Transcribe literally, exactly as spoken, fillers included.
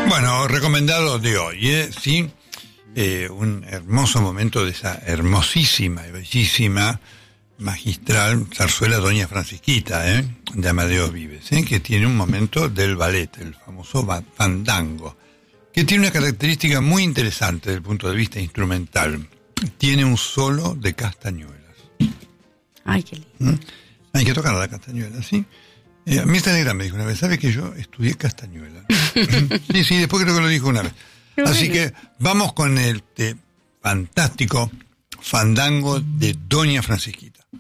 Bueno, recomendado de hoy, ¿eh? Sí, eh, un hermoso momento de esa hermosísima y bellísima magistral zarzuela Doña Francisquita, ¿eh? De Amadeo Vives, ¿eh? Que tiene un momento del ballet, el famoso fandango, que tiene una característica muy interesante desde el punto de vista instrumental. Tiene un solo de castañuelas. Ay, qué lindo. ¿Mm? Hay que tocar la castañuela, ¿sí? Eh, a mí esta negra me dijo una vez, ¿sabe que yo estudié castañuela? Sí, sí, después creo que lo dijo una vez. Así que vamos con el eh, fantástico fandango de Doña Francisquita.